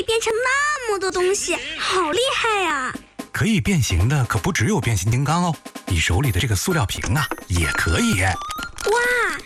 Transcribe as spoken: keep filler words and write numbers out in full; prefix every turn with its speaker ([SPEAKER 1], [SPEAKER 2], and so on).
[SPEAKER 1] 以变成那么多东西，好厉害呀！
[SPEAKER 2] 可以变形的可不只有变形金刚哦，你手里的这个塑料瓶啊，也可以。
[SPEAKER 1] 哇，